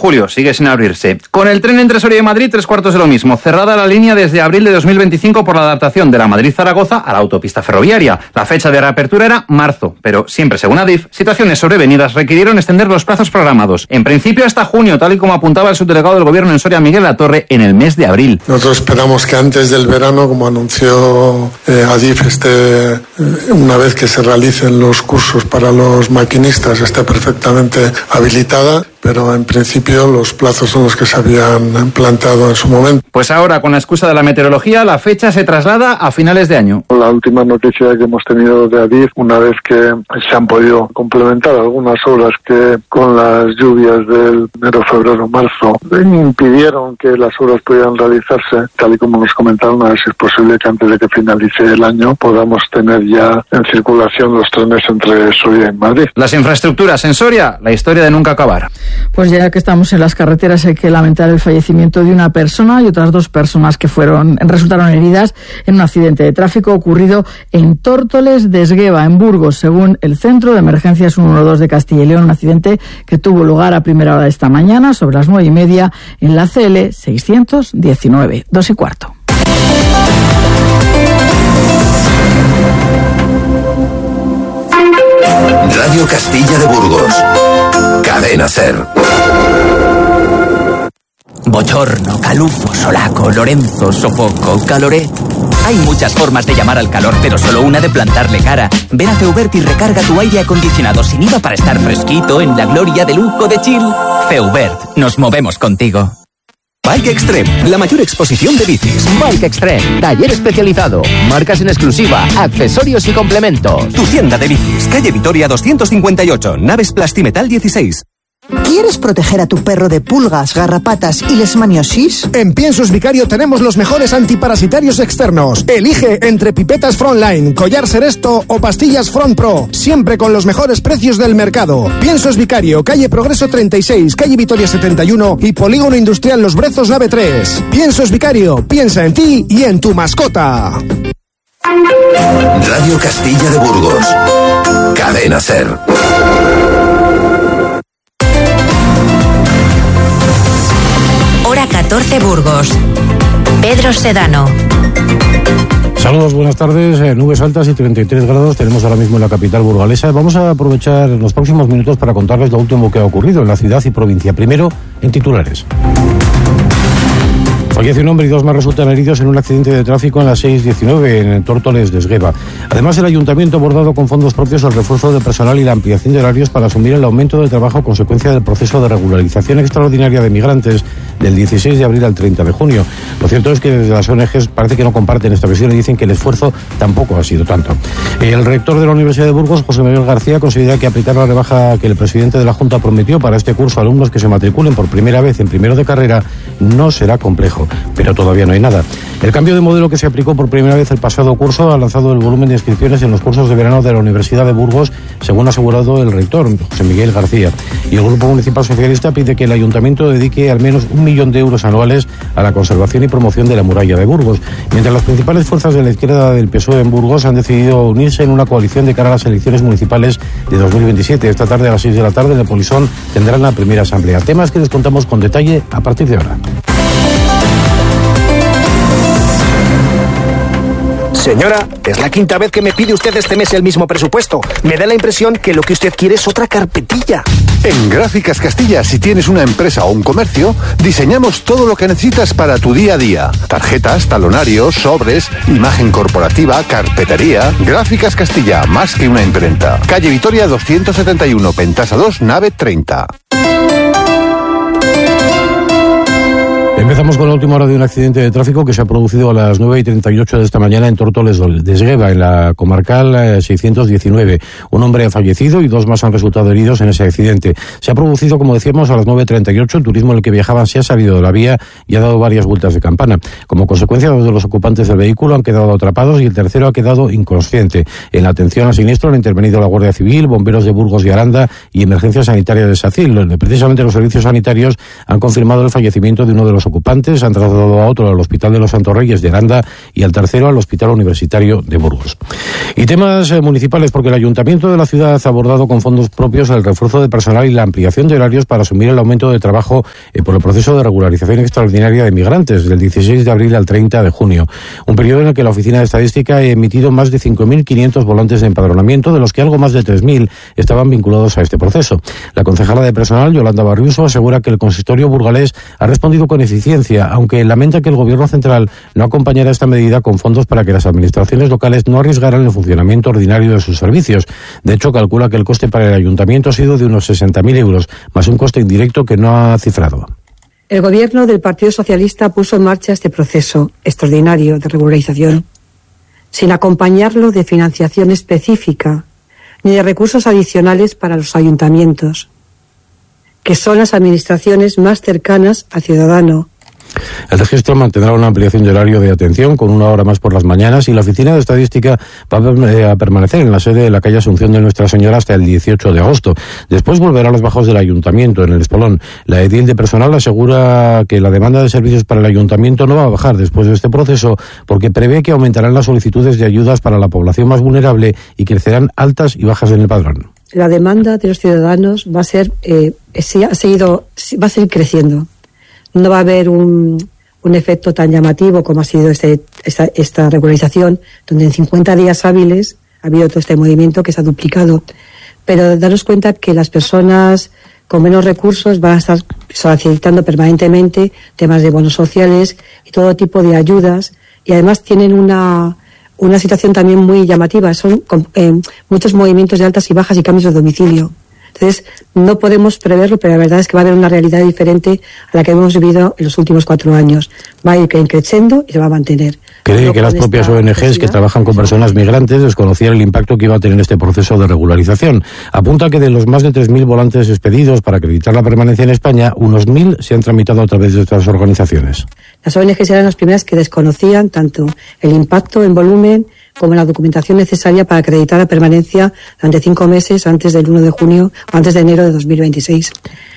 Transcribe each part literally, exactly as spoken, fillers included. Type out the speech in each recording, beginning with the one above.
julio sigue sin abrirse. Con el tren entre Soria y Madrid, tres cuartos de lo mismo. Cerrada la línea desde abril de dos mil veinticinco por la adaptación de la Madrid-Zaragoza a la autopista ferroviaria. La fecha de reapertura era marzo, pero siempre según Adif, situaciones sobrevenidas requirieron extender los plazos programados. En principio hasta junio, tal y como apuntaba el subdelegado del Gobierno en Soria, Miguel Latorre, en el mes de abril. Nosotros esperamos que antes del verano, como anunció eh, Adif, esté, eh, una vez que se realicen los cursos para los maquinistas, esté perfectamente habilitada, pero en principio los plazos son los que se habían planteado en su momento. Pues ahora, con la excusa de la meteorología, la fecha se traslada a finales de año. La última noticia que hemos tenido de Adif, una vez que se han podido complementar algunas obras que con las lluvias del enero, febrero, marzo impidieron que las obras pudieran realizarse, tal y como nos comentaron, a ver si es posible que antes de que finalice el año podamos tener ya en circulación los trenes entre Soria y Madrid. Las infraestructuras en Soria, la historia de nunca acabar. Pues ya que estamos en las carreteras, hay que lamentar el fallecimiento de una persona y otras dos personas que fueron resultaron heridas en un accidente de tráfico ocurrido en Tórtoles de Esgueva, en Burgos, según el Centro de Emergencias ciento doce de Castilla y León. Un accidente que tuvo lugar a primera hora de esta mañana, sobre las nueve y media, en la C L seiscientos diecinueve, dos y cuarto. Radio Castilla de Burgos. Cadena Ser. Bochorno, calufo, solaco, Lorenzo, sofoco, caloré. Hay muchas formas de llamar al calor, pero solo una de plantarle cara. Ven a Feubert y recarga tu aire acondicionado sin I V A para estar fresquito en la gloria de lujo de chill. Feubert, nos movemos contigo. Bike Extreme, la mayor exposición de bicis. Bike Extreme, taller especializado, marcas en exclusiva, accesorios y complementos. Tu tienda de bicis, calle Vitoria doscientos cincuenta y ocho, Naves Plastimetal dieciséis. ¿Quieres proteger a tu perro de pulgas, garrapatas y leishmaniosis? En Piensos Vicario tenemos los mejores antiparasitarios externos. Elige entre pipetas Frontline, collar Seresto o pastillas Front Pro, siempre con los mejores precios del mercado. Piensos Vicario, calle Progreso treinta y seis, calle Vitoria setenta y uno y Polígono Industrial Los Brezos Nave tres. Piensos Vicario, piensa en ti y en tu mascota. Radio Castilla de Burgos. Cadena Ser. Hora catorce Burgos. Pedro Sedano. Saludos, buenas tardes. Eh, nubes altas y treinta y tres grados tenemos ahora mismo en la capital burgalesa. Vamos a aprovechar los próximos minutos para contarles lo último que ha ocurrido en la ciudad y provincia. Primero, en titulares. Fallece un hombre y dos más resultan heridos en un accidente de tráfico en la seis diecinueve en Tórtoles de Esgueva. Además, el ayuntamiento ha abordado con fondos propios el refuerzo de personal y la ampliación de horarios para asumir el aumento de trabajo a consecuencia del proceso de regularización extraordinaria de migrantes del dieciséis de abril al treinta de junio. Lo cierto es que desde las O N Ges parece que no comparten esta visión y dicen que el esfuerzo tampoco ha sido tanto. El rector de la Universidad de Burgos, José Manuel García, considera que aplicar la rebaja que el presidente de la Junta prometió para este curso a alumnos que se matriculen por primera vez en primero de carrera no será complejo, pero todavía no hay nada. El cambio de modelo que se aplicó por primera vez el pasado curso ha lanzado el volumen de inscripciones en los cursos de verano de la Universidad de Burgos, según ha asegurado el rector, José Miguel García. Y el Grupo Municipal Socialista pide que el Ayuntamiento dedique al menos un millón de euros anuales a la conservación y promoción de la muralla de Burgos. Mientras las principales fuerzas de la izquierda del P S O E en Burgos han decidido unirse en una coalición de cara a las elecciones municipales de dos mil veintisiete. Esta tarde a las seis de la tarde en el Polisón tendrán la primera asamblea. Temas que les contamos con detalle a partir de ahora. Señora, es la quinta vez que me pide usted este mes el mismo presupuesto. Me da la impresión que lo que usted quiere es otra carpetilla. En Gráficas Castilla, si tienes una empresa o un comercio, diseñamos todo lo que necesitas para tu día a día. Tarjetas, talonarios, sobres, imagen corporativa, carpetería. Gráficas Castilla, más que una imprenta. Calle Vitoria doscientos setenta y uno, Pentasa dos, Nave treinta. Empezamos con la última hora de un accidente de tráfico que se ha producido a las nueve y treinta y ocho de esta mañana en Tórtoles de Esgueva, en la comarcal seiscientos diecinueve. Un hombre ha fallecido y dos más han resultado heridos en ese accidente. Se ha producido, como decíamos, a las nueve y treinta y ocho. El turismo en el que viajaban se ha salido de la vía y ha dado varias vueltas de campana. Como consecuencia, dos de los ocupantes del vehículo han quedado atrapados y el tercero ha quedado inconsciente. En la atención al siniestro han intervenido la Guardia Civil, bomberos de Burgos y Aranda y Emergencia Sanitaria de Sacil. Precisamente los servicios sanitarios han confirmado el fallecimiento de uno de los ocupantes. han trasladado a otro al Hospital de los Santos Reyes de Aranda y al tercero al Hospital Universitario de Burgos. Y temas eh, municipales, porque el Ayuntamiento de la ciudad ha abordado con fondos propios el refuerzo de personal y la ampliación de horarios para asumir el aumento de trabajo eh, por el proceso de regularización extraordinaria de migrantes del dieciséis de abril al treinta de junio. Un periodo en el que la Oficina de Estadística ha emitido más de cinco mil quinientos volantes de empadronamiento, de los que algo más de tres mil estaban vinculados a este proceso. La concejala de personal, Yolanda Barriuso, asegura que el consistorio burgalés ha respondido con eficiencia, aunque lamenta que el Gobierno central no acompañara esta medida con fondos para que las administraciones locales no arriesgaran el funcionamiento ordinario de sus servicios. De hecho, calcula que el coste para el ayuntamiento ha sido de unos sesenta mil euros, más un coste indirecto que no ha cifrado. El Gobierno del Partido Socialista puso en marcha este proceso extraordinario de regularización, sin acompañarlo de financiación específica ni de recursos adicionales para los ayuntamientos, que son las administraciones más cercanas al ciudadano. El registro mantendrá una ampliación de horario de atención con una hora más por las mañanas y la Oficina de Estadística va a permanecer en la sede de la calle Asunción de Nuestra Señora hasta el dieciocho de agosto. Después volverá a los bajos del Ayuntamiento, en el Espolón. La edil de personal asegura que la demanda de servicios para el Ayuntamiento no va a bajar después de este proceso, porque prevé que aumentarán las solicitudes de ayudas para la población más vulnerable y crecerán altas y bajas en el padrón. La demanda de los ciudadanos va a ser, eh, ha seguido, va a seguir creciendo. No va a haber un, un efecto tan llamativo como ha sido este, esta, esta regularización, donde en cincuenta días hábiles ha habido todo este movimiento que se ha duplicado. Pero daros cuenta que las personas con menos recursos van a estar solicitando permanentemente temas de bonos sociales y todo tipo de ayudas, y además tienen una, una situación también muy llamativa. Son eh, muchos movimientos de altas y bajas y cambios de domicilio. Entonces, no podemos preverlo, pero la verdad es que va a haber una realidad diferente a la que hemos vivido en los últimos cuatro años. Va a ir creciendo y se va a mantener. Cree que las propias O N Ges que trabajan con personas migrantes desconocían el impacto que iba a tener este proceso de regularización. Apunta que de los más de tres mil volantes expedidos para acreditar la permanencia en España, unos mil se han tramitado a través de estas organizaciones. Las O N Ges eran las primeras que desconocían tanto el impacto en volumen como la documentación necesaria para acreditar la permanencia durante cinco meses antes del uno de junio o antes de enero de dos mil veintiséis.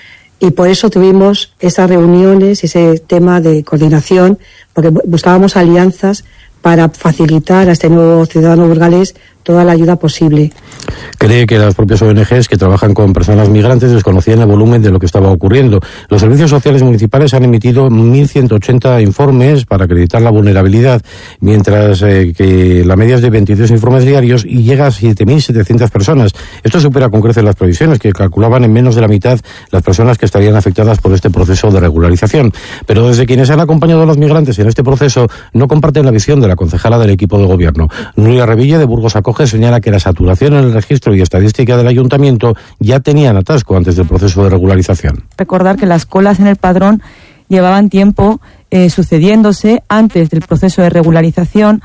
Y por eso tuvimos esas reuniones, ese tema de coordinación, porque buscábamos alianzas para facilitar a este nuevo ciudadano burgalés toda la ayuda posible. Cree que las propias O N Ges que trabajan con personas migrantes desconocían el volumen de lo que estaba ocurriendo. Los servicios sociales municipales han emitido mil ciento ochenta informes para acreditar la vulnerabilidad, mientras eh, que la media es de veintidós informes diarios y llega a siete mil setecientas personas. Esto supera con creces las previsiones, que calculaban en menos de la mitad las personas que estarían afectadas por este proceso de regularización. Pero desde quienes han acompañado a los migrantes en este proceso no comparten la visión de la concejala del equipo de gobierno. Nuria Revilla, de Burgos Acoge, señala que la saturación en el registro y estadística del ayuntamiento ya tenían atasco antes del proceso de regularización. Recordar que las colas en el padrón llevaban tiempo eh, sucediéndose antes del proceso de regularización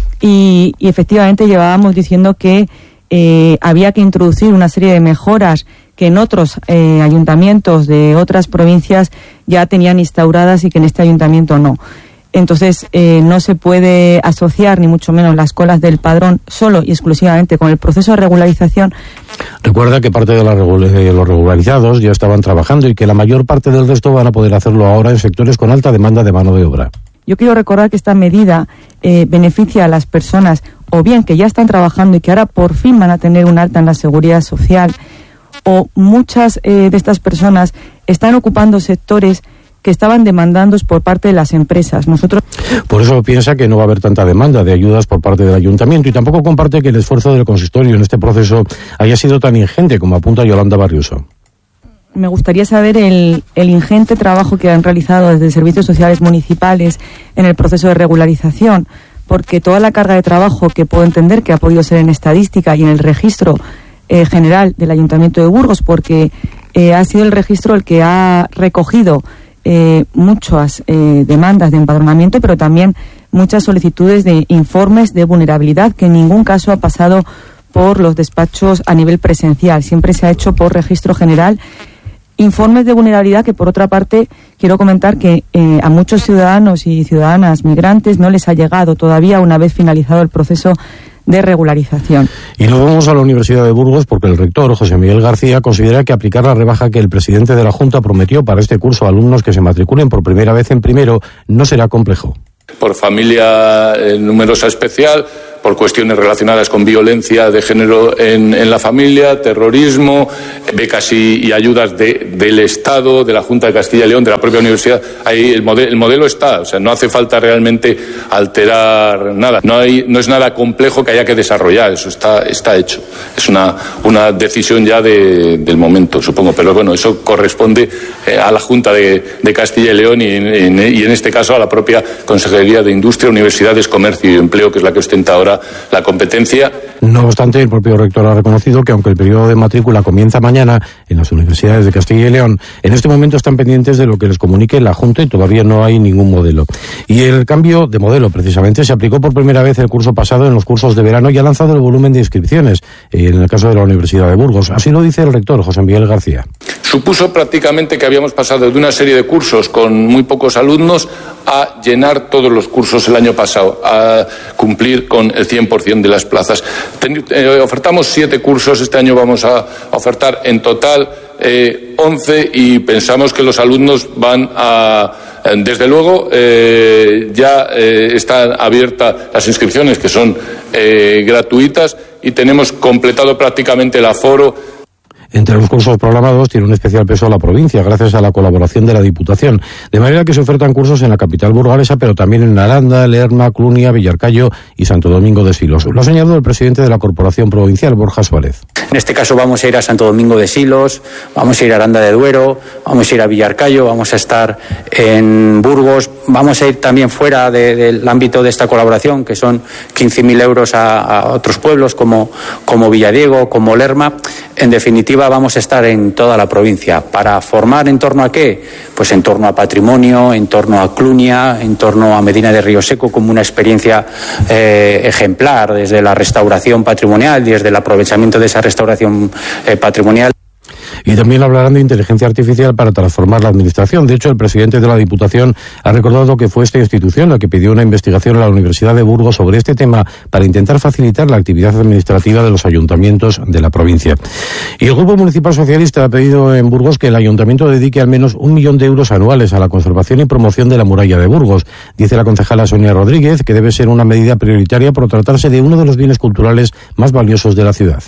y, y efectivamente llevábamos diciendo que eh, había que introducir una serie de mejoras que en otros eh, ayuntamientos de otras provincias ya tenían instauradas y que en este ayuntamiento no. Entonces, eh, no se puede asociar, ni mucho menos, las colas del padrón solo y exclusivamente con el proceso de regularización. Recuerda que parte de, la regula- de los regularizados ya estaban trabajando y que la mayor parte del resto van a poder hacerlo ahora en sectores con alta demanda de mano de obra. Yo quiero recordar que esta medida eh, beneficia a las personas, o bien que ya están trabajando y que ahora por fin van a tener un alta en la seguridad social, o muchas eh, de estas personas están ocupando sectores que estaban demandando por parte de las empresas. Nosotros... Por eso piensa que no va a haber tanta demanda de ayudas por parte del ayuntamiento y tampoco comparte que el esfuerzo del consistorio en este proceso haya sido tan ingente como apunta Yolanda Barriuso. Me gustaría saber el, el ingente trabajo que han realizado desde Servicios Sociales Municipales en el proceso de regularización, porque toda la carga de trabajo que puedo entender que ha podido ser en estadística y en el registro eh, general del Ayuntamiento de Burgos, porque eh, ha sido el registro el que ha recogido Eh, muchas eh, demandas de empadronamiento, pero también muchas solicitudes de informes de vulnerabilidad que en ningún caso ha pasado por los despachos a nivel presencial, siempre se ha hecho por registro general. Informes de vulnerabilidad que, por otra parte, quiero comentar que eh, a muchos ciudadanos y ciudadanas migrantes no les ha llegado todavía, una vez finalizado el proceso de regularización. Y nos vamos a la Universidad de Burgos porque el rector, José Miguel García, considera que aplicar la rebaja que el presidente de la Junta prometió para este curso a alumnos que se matriculen por primera vez en primero no será complejo. Por familia eh, numerosa especial, por cuestiones relacionadas con violencia de género en, en la familia, terrorismo, becas y, y ayudas de, del Estado, de la Junta de Castilla y León, de la propia universidad. Ahí el, modelo, el modelo está, o sea, no hace falta realmente alterar nada. No hay, no es nada complejo que haya que desarrollar, eso está, está hecho. Es una, una decisión ya de, del momento, supongo, pero bueno, eso corresponde eh, a la Junta de, de Castilla y León y en, y en este caso a la propia Consejería de Industria, Universidades, Comercio y Empleo, que es la que ostenta ahora la competencia. No obstante, el propio rector ha reconocido que aunque el periodo de matrícula comienza mañana en las universidades de Castilla y León, en este momento están pendientes de lo que les comunique la Junta y todavía no hay ningún modelo. Y el cambio de modelo, precisamente, se aplicó por primera vez el curso pasado en los cursos de verano y ha lanzado el volumen de inscripciones, en el caso de la Universidad de Burgos. Así lo dice el rector, José Miguel García. Supuso prácticamente que habíamos pasado de una serie de cursos con muy pocos alumnos a llenar todos los cursos el año pasado, a cumplir con el cien por ciento de las plazas. Ten, eh, ofertamos siete cursos, este año vamos a ofertar en total eh, once y pensamos que los alumnos van a... Desde luego, eh, ya eh, están abiertas las inscripciones, que son eh, gratuitas, y tenemos completado prácticamente el aforo. Entre los cursos programados tiene un especial peso la provincia, gracias a la colaboración de la Diputación. De manera que se ofertan cursos en la capital burgalesa, pero también en Aranda, Lerma, Clunia, Villarcayo y Santo Domingo de Silos. Lo ha señalado el presidente de la Corporación Provincial, Borja Suárez. En este caso vamos a ir a Santo Domingo de Silos, vamos a ir a Aranda de Duero, vamos a ir a Villarcayo, vamos a estar en Burgos, vamos a ir también fuera de, del ámbito de esta colaboración, que son quince mil euros a, a otros pueblos como, como Villadiego, como Lerma. En definitiva, vamos a estar en toda la provincia. ¿Para formar en torno a qué? Pues en torno a patrimonio, en torno a Clunia, en torno a Medina de Río Seco como una experiencia eh, ejemplar desde la restauración patrimonial y desde el aprovechamiento de esa restauración eh, patrimonial. Y también hablarán de inteligencia artificial para transformar la administración. De hecho, el presidente de la Diputación ha recordado que fue esta institución la que pidió una investigación a la Universidad de Burgos sobre este tema para intentar facilitar la actividad administrativa de los ayuntamientos de la provincia. Y el Grupo Municipal Socialista ha pedido en Burgos que el ayuntamiento dedique al menos un millón de euros anuales a la conservación y promoción de la muralla de Burgos. Dice la concejala Sonia Rodríguez que debe ser una medida prioritaria por tratarse de uno de los bienes culturales más valiosos de la ciudad.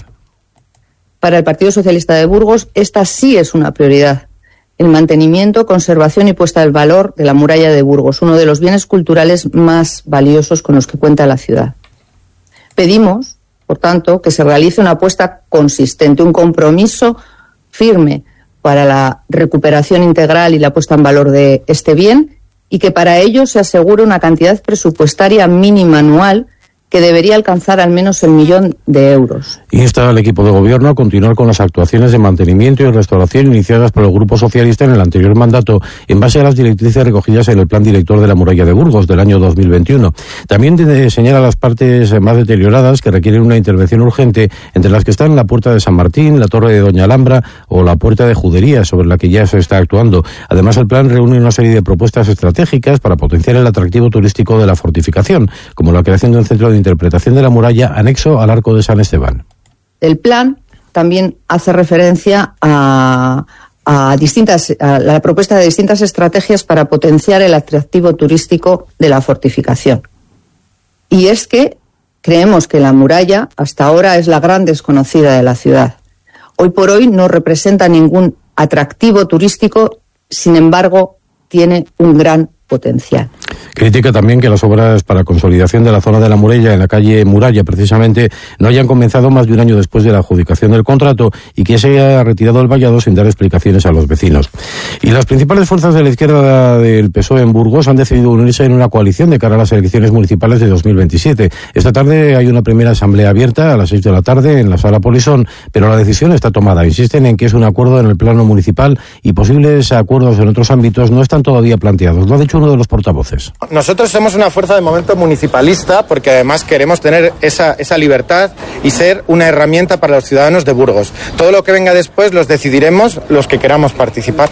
Para el Partido Socialista de Burgos, esta sí es una prioridad. El mantenimiento, conservación y puesta en valor de la muralla de Burgos, uno de los bienes culturales más valiosos con los que cuenta la ciudad. Pedimos, por tanto, que se realice una apuesta consistente, un compromiso firme para la recuperación integral y la puesta en valor de este bien, y que para ello se asegure una cantidad presupuestaria mínima anual que debería alcanzar al menos el millón de euros. Insta al equipo de gobierno a continuar con las actuaciones de mantenimiento y restauración iniciadas por el Grupo Socialista en el anterior mandato, en base a las directrices recogidas en el Plan Director de la Muralla de Burgos del año dos mil veintiuno. También de, señala las partes más deterioradas que requieren una intervención urgente, entre las que están la Puerta de San Martín, la Torre de Doña Alhambra o la Puerta de Judería, sobre la que ya se está actuando. Además, el plan reúne una serie de propuestas estratégicas para potenciar el atractivo turístico de la fortificación, como la creación de un centro de interpretación de la muralla anexo al Arco de San Esteban. El plan también hace referencia a, a distintas a la propuesta de distintas estrategias para potenciar el atractivo turístico de la fortificación. Y es que creemos que la muralla hasta ahora es la gran desconocida de la ciudad. Hoy por hoy no representa ningún atractivo turístico, sin embargo, tiene un gran potencial. Critica también que las obras para consolidación de la zona de la muralla, en la calle Muralla precisamente, no hayan comenzado más de un año después de la adjudicación del contrato y que se haya retirado el vallado sin dar explicaciones a los vecinos. Y las principales fuerzas de la izquierda del P S O E en Burgos han decidido unirse en una coalición de cara a las elecciones municipales de dos mil veintisiete. Esta tarde hay una primera asamblea abierta a las seis de la tarde en la Sala Polisón, pero la decisión está tomada. Insisten en que es un acuerdo en el plano municipal y posibles acuerdos en otros ámbitos no están todavía planteados. Lo ha dicho uno de los portavoces. Nosotros somos una fuerza de momento municipalista porque además queremos tener esa, esa libertad y ser una herramienta para los ciudadanos de Burgos. Todo lo que venga después los decidiremos los que queramos participar.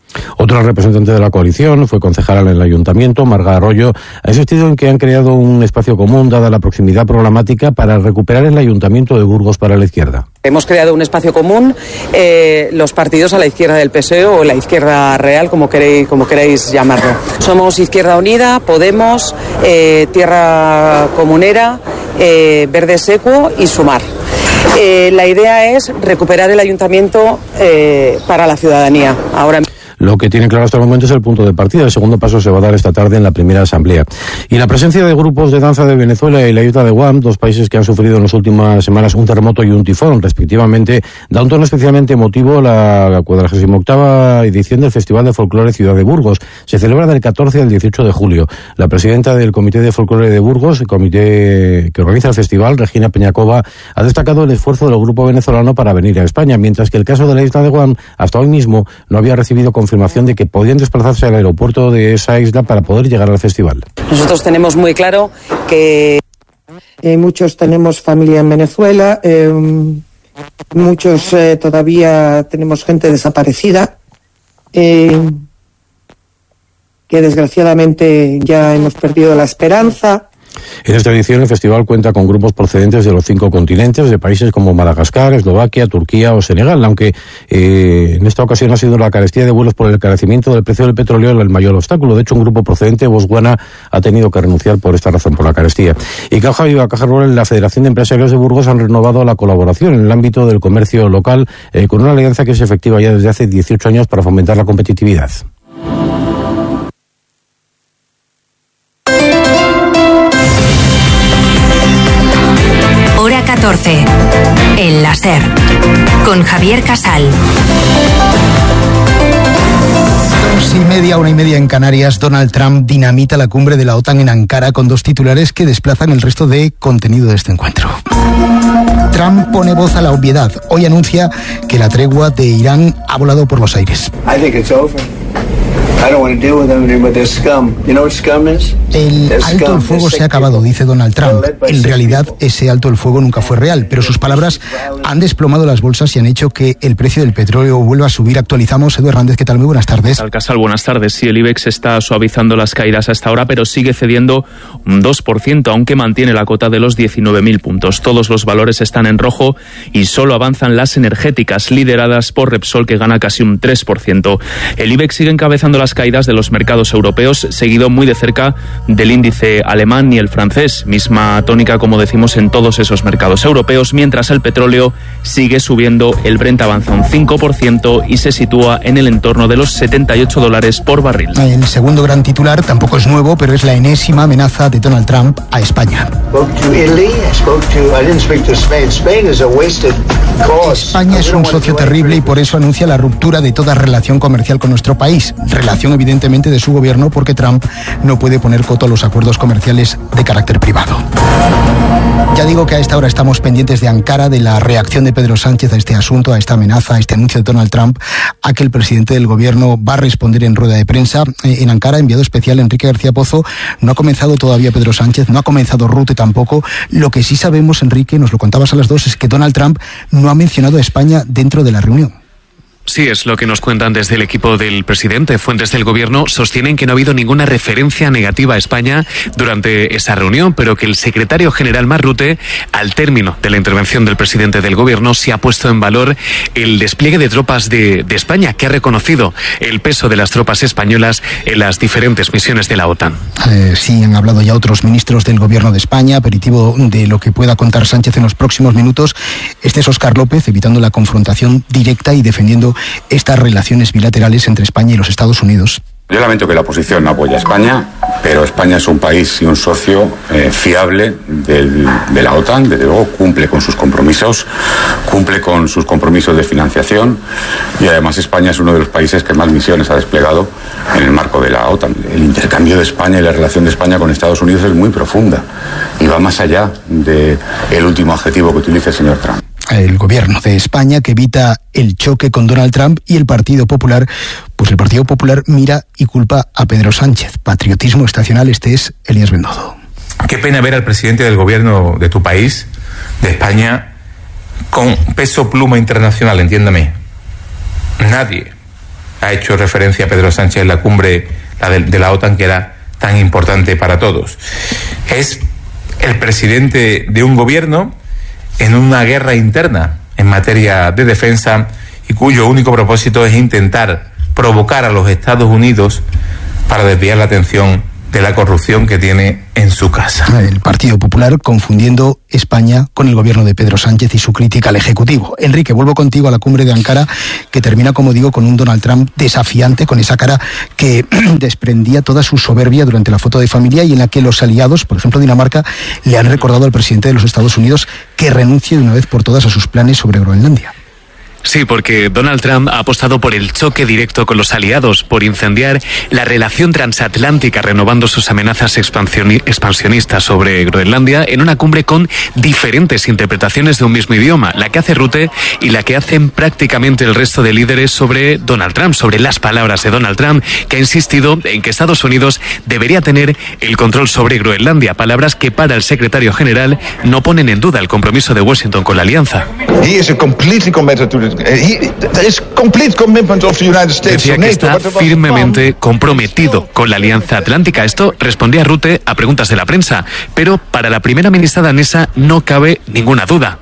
Otra representante de la coalición fue concejala en el ayuntamiento, Marga Arroyo, ha insistido en que han creado un espacio común, dada la proximidad programática, para recuperar el ayuntamiento de Burgos para la izquierda. Hemos creado un espacio común, eh, los partidos a la izquierda del P S O E o la izquierda real, como queréis, como queréis llamarlo. Somos Izquierda Unida, Podemos, eh, Tierra Comunera, eh, Verde Secuo y Sumar. Eh, la idea es recuperar el ayuntamiento eh, para la ciudadanía. Ahora Lo que tiene claro hasta el momento es el punto de partida. El segundo paso se va a dar esta tarde en la primera asamblea. Y la presencia de grupos de danza de Venezuela y la isla de Guam, dos países que han sufrido en las últimas semanas un terremoto y un tifón, respectivamente, da un tono especialmente emotivo a la cuadragésima octava edición del Festival de Folclore Ciudad de Burgos. Se celebra del catorce al dieciocho de julio. La presidenta del Comité de Folclore de Burgos, el comité que organiza el festival, Regina Peñacova, ha destacado el esfuerzo del grupo venezolano para venir a España, mientras que el caso de la isla de Guam, hasta hoy mismo, no había recibido confirmación confirmación de que podían desplazarse al aeropuerto de esa isla para poder llegar al festival. Nosotros tenemos muy claro que eh, muchos tenemos familia en Venezuela, eh, muchos eh, todavía tenemos gente desaparecida, eh, que desgraciadamente ya hemos perdido la esperanza. En esta edición el festival cuenta con grupos procedentes de los cinco continentes, de países como Madagascar, Eslovaquia, Turquía o Senegal, aunque eh, en esta ocasión ha sido la carestía de vuelos por el encarecimiento del precio del petróleo el mayor obstáculo. De hecho, un grupo procedente de Botswana ha tenido que renunciar por esta razón, por la carestía. Y Caja Viva, Caja Rural y la Federación de Empresarios de Burgos han renovado la colaboración en el ámbito del comercio local eh, con una alianza que es efectiva ya desde hace dieciocho años para fomentar la competitividad. Hora catorce. El láser. Con Javier Casal. Dos y media, una y media en Canarias. Donald Trump dinamita la cumbre de la OTAN en Ankara con dos titulares que desplazan el resto de contenido de este encuentro. Trump pone voz a la obviedad. Hoy anuncia que la tregua de Irán ha volado por los aires. I think it's over. I don't want to deal with them anymore. They're scum. You know what scum is? El alto el fuego se ha acabado, dice Donald Trump. En realidad, ese alto el fuego nunca fue real, pero sus palabras han desplomado las bolsas y han hecho que el precio del petróleo vuelva a subir. Actualizamos. Edu Hernández, ¿qué tal? Muy buenas tardes. Casal, buenas tardes. Sí, el IBEX está suavizando las caídas hasta ahora, pero sigue cediendo un dos por ciento, aunque mantiene la cota de los diecinueve mil puntos. Todos los valores están en rojo y solo avanzan las energéticas, lideradas por Repsol, que gana casi un tres por ciento. El IBEX sigue encabezando las caídas de los mercados europeos, seguido muy de cerca del índice alemán y el francés, misma tónica, como decimos, en todos esos mercados europeos, mientras el petróleo sigue subiendo. El Brent avanza un cinco por ciento y se sitúa en el entorno de los setenta y ocho dólares por barril. El segundo gran titular tampoco es nuevo, pero es la enésima amenaza de Donald Trump a España. España es un socio terrible y por eso anuncia la ruptura de toda relación comercial con nuestro país. Relación evidentemente de su gobierno, porque Trump no puede poner coto a los acuerdos comerciales de carácter privado. Ya digo que a esta hora estamos pendientes de Ankara, de la reacción de Pedro Sánchez a este asunto, a esta amenaza, a este anuncio de Donald Trump, a que el presidente del gobierno va a responder en rueda de prensa. En Ankara, enviado especial Enrique García Pozo, no ha comenzado todavía Pedro Sánchez, no ha comenzado Rutte tampoco. Lo que sí sabemos, Enrique, nos lo contabas a las dos, es que Donald Trump no ha mencionado a España dentro de la reunión. Sí, es lo que nos cuentan desde el equipo del presidente. Fuentes del gobierno sostienen que no ha habido ninguna referencia negativa a España durante esa reunión, pero que el secretario general Mark Rutte, al término de la intervención del presidente del gobierno, se ha puesto en valor el despliegue de tropas de, de España, que ha reconocido el peso de las tropas españolas en las diferentes misiones de la OTAN. Eh, sí, han hablado ya otros ministros del gobierno de España, aperitivo de lo que pueda contar Sánchez en los próximos minutos. Este es Óscar López, evitando la confrontación directa y defendiendo estas relaciones bilaterales entre España y los Estados Unidos. Yo lamento que la oposición no apoye a España, pero España es un país y un socio eh, fiable del, de la OTAN. Desde luego cumple con sus compromisos, cumple con sus compromisos de financiación, y además España es uno de los países que más misiones ha desplegado en el marco de la OTAN. El intercambio de España y la relación de España con Estados Unidos es muy profunda y va más allá del último adjetivo que utiliza el señor Trump. El gobierno de España, que evita el choque con Donald Trump, y el Partido Popular, pues el Partido Popular mira y culpa a Pedro Sánchez. Patriotismo estacional. Este es Elías Bendodo. Qué pena ver al presidente del gobierno de tu país, de España, con peso pluma internacional, entiéndame. Nadie, ha hecho referencia a Pedro Sánchez en la cumbre la de, de la OTAN, que era tan importante para todos. Es el presidente de un gobierno en una guerra interna en materia de defensa y cuyo único propósito es intentar provocar a los Estados Unidos para desviar la atención de la corrupción que tiene en su casa. El Partido Popular confundiendo España con el gobierno de Pedro Sánchez y su crítica al Ejecutivo. Enrique, vuelvo contigo a la cumbre de Ankara, que termina, como digo, con un Donald Trump desafiante, con esa cara que desprendía toda su soberbia durante la foto de familia y en la que los aliados, por ejemplo Dinamarca, le han recordado al presidente de los Estados Unidos que renuncie de una vez por todas a sus planes sobre Groenlandia. Sí, porque Donald Trump ha apostado por el choque directo con los aliados, por incendiar la relación transatlántica, renovando sus amenazas expansionistas sobre Groenlandia en una cumbre con diferentes interpretaciones de un mismo idioma, la que hace Rutte y la que hacen prácticamente el resto de líderes sobre Donald Trump, sobre las palabras de Donald Trump, que ha insistido en que Estados Unidos debería tener el control sobre Groenlandia, palabras que para el secretario general no ponen en duda el compromiso de Washington con la alianza. Decía que está firmemente comprometido con la Alianza Atlántica. Esto respondía Rutte a preguntas de la prensa, pero para la primera ministra danesa no cabe ninguna duda.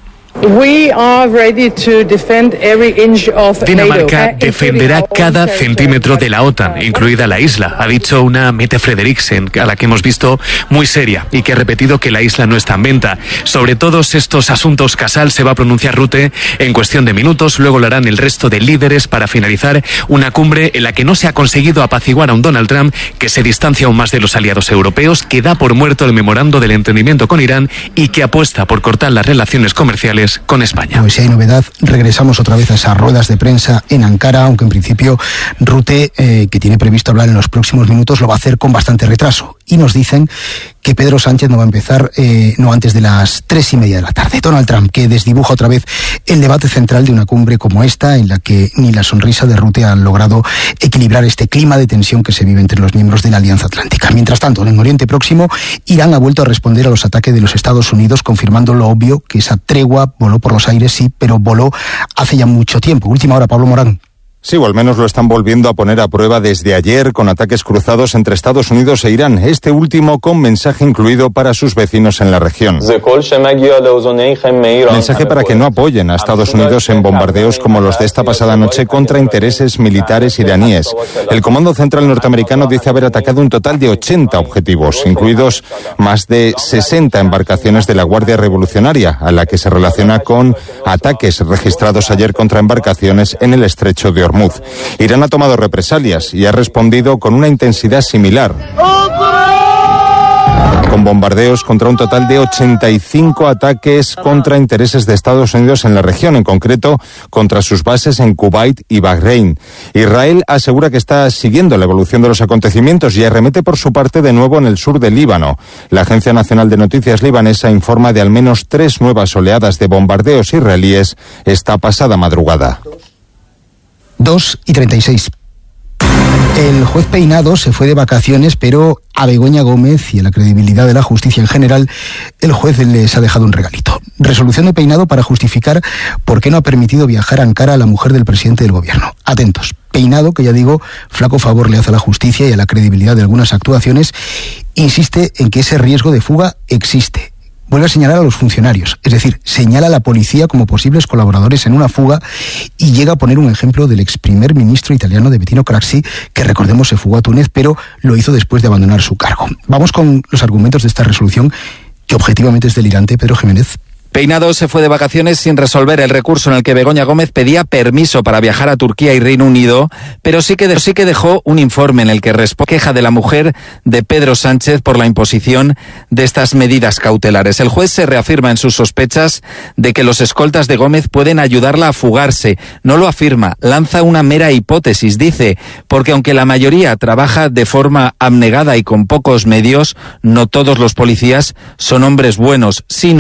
Dinamarca defenderá cada centímetro de la OTAN, incluida la isla, ha dicho una Mette Frederiksen, a la que hemos visto muy seria y que ha repetido que la isla no está en venta. Sobre todos estos asuntos, Casal se va a pronunciar Rutte en cuestión de minutos, luego lo harán el resto de líderes para finalizar una cumbre en la que no se ha conseguido apaciguar a un Donald Trump que se distancia aún más de los aliados europeos, que da por muerto el memorando del entendimiento con Irán y que apuesta por cortar las relaciones comerciales con España. Pues si hay novedad, regresamos otra vez a esas ruedas de prensa en Ankara, aunque en principio Rutte, eh, que tiene previsto hablar en los próximos minutos, lo va a hacer con bastante retraso. Y nos dicen que Pedro Sánchez no va a empezar eh, no antes de las tres y media de la tarde. Donald Trump, que desdibuja otra vez el debate central de una cumbre como esta, en la que ni la sonrisa de Rutte han logrado equilibrar este clima de tensión que se vive entre los miembros de la Alianza Atlántica. Mientras tanto, en el Oriente Próximo, Irán ha vuelto a responder a los ataques de los Estados Unidos, confirmando lo obvio, que esa tregua voló por los aires, sí, pero voló hace ya mucho tiempo. Última hora, Pablo Morán. Sí, o al menos lo están volviendo a poner a prueba desde ayer con ataques cruzados entre Estados Unidos e Irán, este último con mensaje incluido para sus vecinos en la región. Mensaje para que no apoyen a Estados Unidos en bombardeos como los de esta pasada noche contra intereses militares iraníes. El Comando Central norteamericano dice haber atacado un total de ochenta objetivos, incluidos más de sesenta embarcaciones de la Guardia Revolucionaria, a la que se relaciona con ataques registrados ayer contra embarcaciones en el estrecho de Hormuz. Irán ha tomado represalias y ha respondido con una intensidad similar, con bombardeos contra un total de ochenta y cinco ataques contra intereses de Estados Unidos en la región, en concreto contra sus bases en Kuwait y Bahrein. Israel asegura que está siguiendo la evolución de los acontecimientos y arremete por su parte de nuevo en el sur del Líbano. La Agencia Nacional de Noticias libanesa informa de al menos tres nuevas oleadas de bombardeos israelíes esta pasada madrugada. dos y treinta y seis. El juez Peinado se fue de vacaciones, pero a Begoña Gómez y a la credibilidad de la justicia en general, el juez les ha dejado un regalito. Resolución de Peinado para justificar por qué no ha permitido viajar a Ankara a la mujer del presidente del gobierno. Atentos. Peinado, que ya digo, flaco favor le hace a la justicia y a la credibilidad de algunas actuaciones, insiste en que ese riesgo de fuga existe. Vuelve a señalar a los funcionarios, es decir, señala a la policía como posibles colaboradores en una fuga y llega a poner un ejemplo del ex primer ministro italiano de Bettino Craxi, que recordemos se fugó a Túnez, pero lo hizo después de abandonar su cargo. Vamos con los argumentos de esta resolución, que objetivamente es delirante. Pedro Jiménez. Peinado se fue de vacaciones sin resolver el recurso en el que Begoña Gómez pedía permiso para viajar a Turquía y Reino Unido, pero sí que, de, sí que dejó un informe en el que responde queja de la mujer de Pedro Sánchez por la imposición de estas medidas cautelares. El juez se reafirma en sus sospechas de que los escoltas de Gómez pueden ayudarla a fugarse. No lo afirma, lanza una mera hipótesis, dice, porque aunque la mayoría trabaja de forma abnegada y con pocos medios, no todos los policías son hombres buenos, sino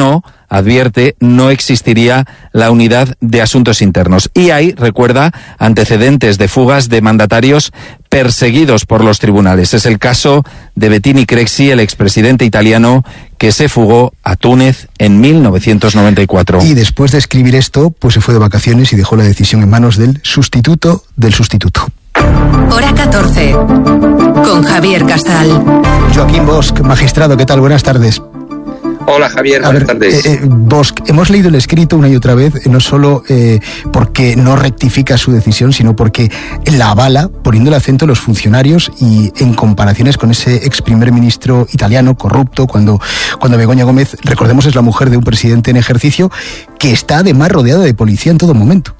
advierte, no existiría la unidad de asuntos internos. Y hay, recuerda, antecedentes de fugas de mandatarios perseguidos por los tribunales. Es el caso de Bettini Craxi, el expresidente italiano que se fugó a Túnez en mil novecientos noventa y cuatro. Y después de escribir esto, pues se fue de vacaciones y dejó la decisión en manos del sustituto del sustituto. Hora catorce, con Javier Casal. Joaquín Bosch, magistrado, ¿qué tal? Buenas tardes. Hola Javier, buenas ver, tardes. Eh, eh, Bosch, hemos leído el escrito una y otra vez, no solo eh, porque no rectifica su decisión, sino porque la avala, poniendo el acento en los funcionarios y en comparaciones con ese ex primer ministro italiano corrupto, cuando, cuando Begoña Gómez, recordemos, es la mujer de un presidente en ejercicio, que está además rodeada de policía en todo momento.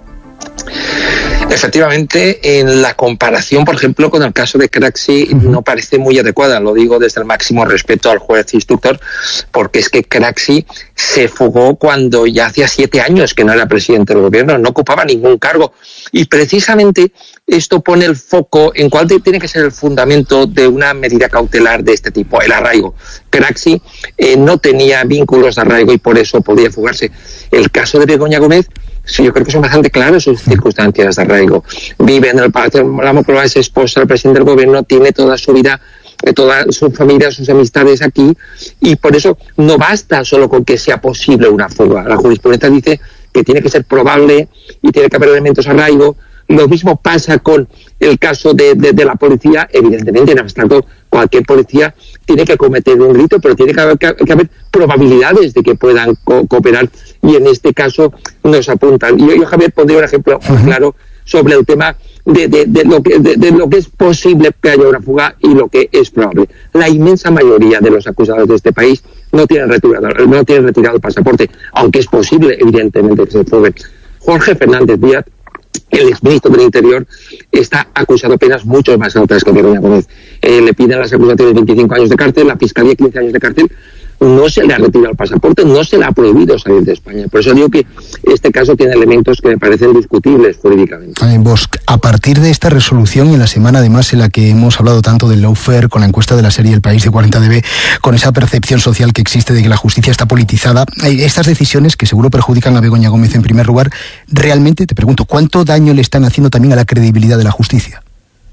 Efectivamente, en la comparación, por ejemplo, con el caso de Craxi, uh-huh. no parece muy adecuada. Lo digo desde el máximo respeto al juez instructor, porque es que Craxi se fugó cuando ya hacía siete años que no era presidente del gobierno, no ocupaba ningún cargo. Y precisamente esto pone el foco en cuál tiene que ser el fundamento de una medida cautelar de este tipo, el arraigo. Craxi eh, no tenía vínculos de arraigo y por eso podía fugarse. El caso de Begoña Gómez, sí, yo creo que son bastante claras sus circunstancias de arraigo. Vive en el Palacio de la Moncloa, es esposa del presidente del gobierno, tiene toda su vida, toda su familia, sus amistades aquí, y por eso no basta solo con que sea posible una fuga. La jurisprudencia dice que tiene que ser probable y tiene que haber elementos de arraigo. Lo mismo pasa con el caso de, de, de la policía. Evidentemente, en abstracto, cualquier policía tiene que cometer un delito, pero tiene que haber, que, que haber probabilidades de que puedan co- cooperar, y en este caso nos apuntan. Y yo, yo Javier, pondría un ejemplo muy claro sobre el tema de, de, de, lo que, de, de lo que es posible que haya una fuga y lo que es probable. La inmensa mayoría de los acusados de este país no tienen retirado, no tienen retirado el pasaporte, aunque es posible, evidentemente, que se fuguen. Jorge Fernández Díaz, el exministro del Interior, está acusado de penas mucho más altas que Begoña Gómez. Eh, le piden las acusaciones veinticinco años de cárcel, la Fiscalía quince años de cárcel. No se le ha retirado el pasaporte, no se le ha prohibido salir de España. Por eso digo que este caso tiene elementos que me parecen discutibles jurídicamente. Ay, Bosch, a partir de esta resolución y en la semana además en la que hemos hablado tanto del lawfare, con la encuesta de la serie El País de cuarenta D B, con esa percepción social que existe de que la justicia está politizada, estas decisiones que seguro perjudican a Begoña Gómez en primer lugar, realmente te pregunto, ¿cuánto daño le están haciendo también a la credibilidad de la justicia?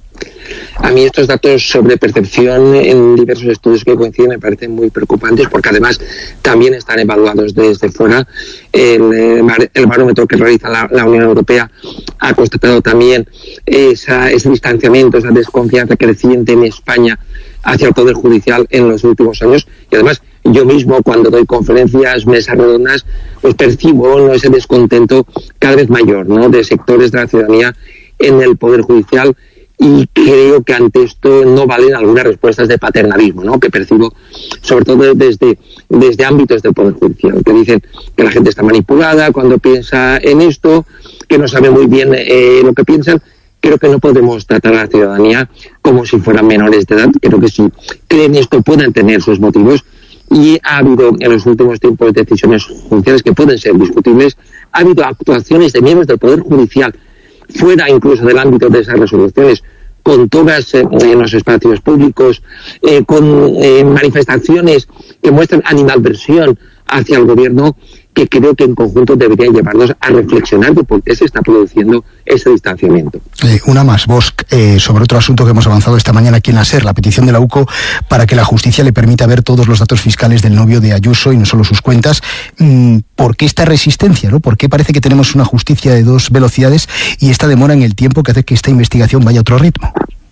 A mí estos datos sobre percepción en diversos estudios que coinciden me parecen muy preocupantes, porque además también están evaluados desde fuera. El, el barómetro que realiza la, la Unión Europea ha constatado también esa, ese distanciamiento, esa desconfianza creciente en España hacia el Poder Judicial en los últimos años. Y además yo mismo, cuando doy conferencias, mesas redondas, pues percibo, ¿no?, ese descontento cada vez mayor, ¿no?, de sectores de la ciudadanía en el Poder Judicial. Y creo que ante esto no valen algunas respuestas de paternalismo, ¿no?, que percibo sobre todo desde, desde ámbitos del Poder Judicial, que dicen que la gente está manipulada cuando piensa en esto, que no sabe muy bien eh, lo que piensan. Creo que no podemos tratar a la ciudadanía como si fueran menores de edad. Creo que si creen esto pueden tener sus motivos, y ha habido en los últimos tiempos decisiones judiciales que pueden ser discutibles. Ha habido actuaciones de miembros del Poder Judicial fuera incluso del ámbito de esas resoluciones, con togas eh, en los espacios públicos, eh, con eh, manifestaciones que muestran animadversión hacia el gobierno, que creo que en conjunto deberían llevarnos a reflexionar de por qué se está produciendo ese distanciamiento. Eh, una más, Bosch, eh, sobre otro asunto que hemos avanzado esta mañana aquí en la SER, la petición de la U C O para que la justicia le permita ver todos los datos fiscales del novio de Ayuso y no solo sus cuentas. Mm, ¿Por qué esta resistencia, no? ¿Por qué parece que tenemos una justicia de dos velocidades y esta demora en el tiempo que hace que esta investigación vaya a otro ritmo?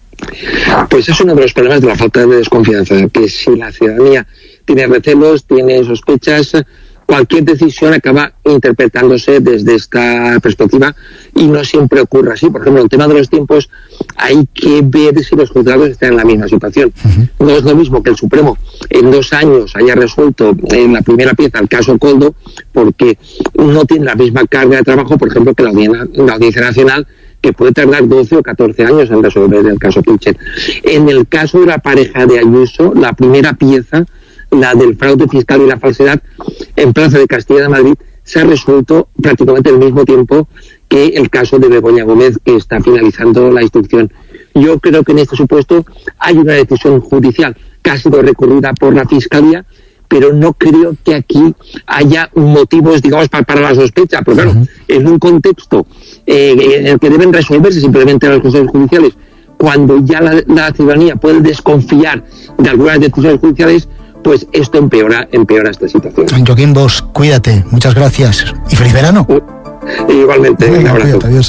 Pues es uno de los problemas de la falta de desconfianza, que si la ciudadanía tiene recelos, tiene sospechas, cualquier decisión acaba interpretándose desde esta perspectiva, y no siempre ocurre así. Por ejemplo, en el tema de los tiempos hay que ver si los juzgados están en la misma situación. Uh-huh. No es lo mismo que el Supremo en dos años haya resuelto en la primera pieza el caso Coldo, porque no tiene la misma carga de trabajo, por ejemplo, que la Audiencia, la Audiencia Nacional, que puede tardar doce o catorce años en resolver el caso Kitchen. En el caso de la pareja de Ayuso, la primera pieza, la del fraude fiscal y la falsedad, en Plaza de Castilla de Madrid, se ha resuelto prácticamente al mismo tiempo que el caso de Begoña Gómez, que está finalizando la instrucción. Yo creo que en este supuesto hay una decisión judicial que ha sido recurrida por la Fiscalía, pero no creo que aquí haya motivos, digamos, para, para la sospecha, porque claro, uh-huh. en un contexto eh, en el que deben resolverse simplemente los consejos judiciales, cuando ya la, la ciudadanía puede desconfiar de algunas decisiones judiciales, pues esto empeora, empeora esta situación. Joaquín Bosch, cuídate, muchas gracias y feliz verano. Uh, igualmente, Venga, un abrazo. Cuídate, adiós.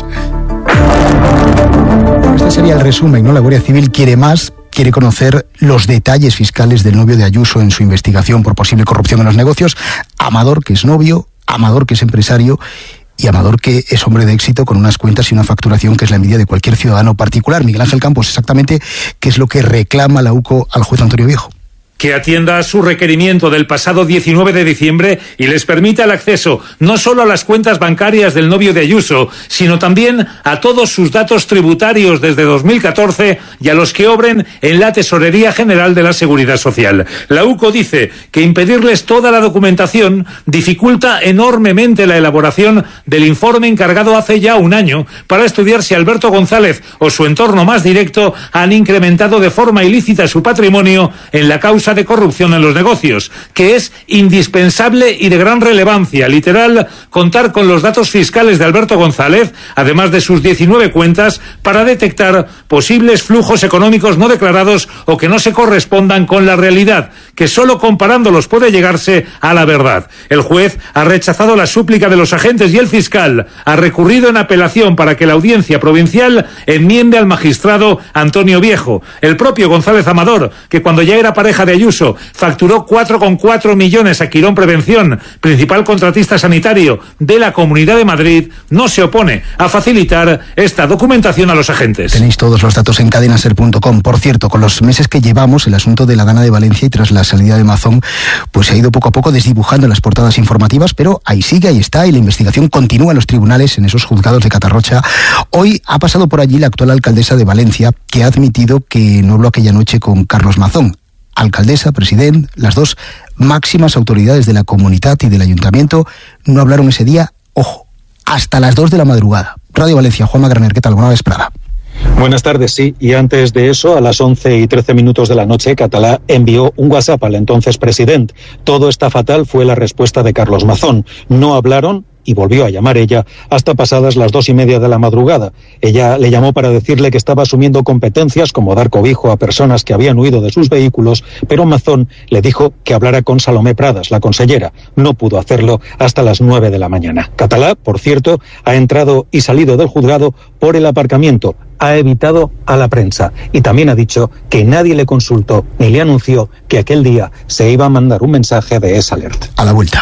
Este sería el resumen, ¿no? La Guardia Civil quiere más, quiere conocer los detalles fiscales del novio de Ayuso en su investigación por posible corrupción en los negocios. Amador, que es novio, Amador, que es empresario, y Amador, que es hombre de éxito con unas cuentas y una facturación que es la envidia de cualquier ciudadano particular. Miguel Ángel Campos, exactamente qué es lo que reclama la U C O al juez Antonio Viejo. Que atienda a su requerimiento del pasado diecinueve de diciembre y les permita el acceso no solo a las cuentas bancarias del novio de Ayuso, sino también a todos sus datos tributarios desde dos mil catorce y a los que obren en la Tesorería General de la Seguridad Social. La U C O dice que impedirles toda la documentación dificulta enormemente la elaboración del informe encargado hace ya un año para estudiar si Alberto González o su entorno más directo han incrementado de forma ilícita su patrimonio en la causa de corrupción en los negocios, que es indispensable y de gran relevancia, literal, contar con los datos fiscales de Alberto González, además de sus diecinueve cuentas, para detectar posibles flujos económicos no declarados o que no se correspondan con la realidad, que solo comparándolos puede llegarse a la verdad. El juez ha rechazado la súplica de los agentes y el fiscal ha recurrido en apelación para que la audiencia provincial enmiende al magistrado Antonio Viejo. El propio González Amador, que cuando ya era pareja de Ayuso facturó cuatro coma cuatro millones a Quirón Prevención, principal contratista sanitario de la Comunidad de Madrid, no se opone a facilitar esta documentación a los agentes. Tenéis todos los datos en cadena ser punto com. Por cierto, con los meses que llevamos, el asunto de la Dana de Valencia y tras la salida de Mazón, pues se ha ido poco a poco desdibujando en las portadas informativas, pero ahí sigue, ahí está, y la investigación continúa en los tribunales, en esos juzgados de Catarrocha. Hoy ha pasado por allí la actual alcaldesa de Valencia, que ha admitido que no habló aquella noche con Carlos Mazón. Alcaldesa, presidente, las dos máximas autoridades de la comunidad y del ayuntamiento no hablaron ese día, ojo, hasta las dos de la madrugada. Radio Valencia, Juanma Graner, ¿qué tal? Buena vesprada. Buenas tardes, sí. Y antes de eso, a las once y trece minutos de la noche, Catalá envió un WhatsApp al entonces presidente. Todo está fatal, fue la respuesta de Carlos Mazón. No hablaron y volvió a llamar ella hasta pasadas las dos y media de la madrugada. Ella le llamó para decirle que estaba asumiendo competencias como dar cobijo a personas que habían huido de sus vehículos, pero Mazón le dijo que hablara con Salomé Pradas, la consellera. No pudo hacerlo hasta las nueve de la mañana. Catalá, por cierto, ha entrado y salido del juzgado por el aparcamiento. Ha evitado a la prensa y también ha dicho que nadie le consultó ni le anunció que aquel día se iba a mandar un mensaje de esa alerta. A la vuelta.